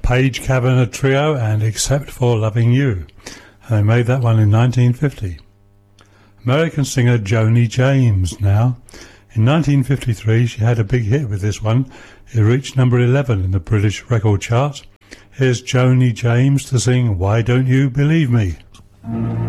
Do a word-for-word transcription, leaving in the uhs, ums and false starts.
Page Cabinet Trio and Except for Loving You. And they made that one in nineteen fifty. American singer Joni James now. In nineteen fifty-three she had a big hit with this one. It reached number eleven in the British record chart. Here's Joni James to sing Why Don't You Believe Me?